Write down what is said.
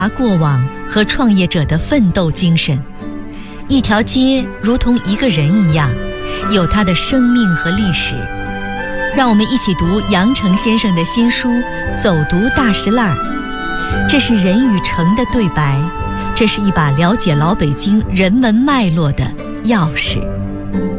过往和创业者的奋斗精神。一条街如同一个人一样，有它的生命和历史。让我们一起读杨成先生的新书《走读大石烂儿》，这是人与城的对白，这是一把了解老北京人文脉络的钥匙。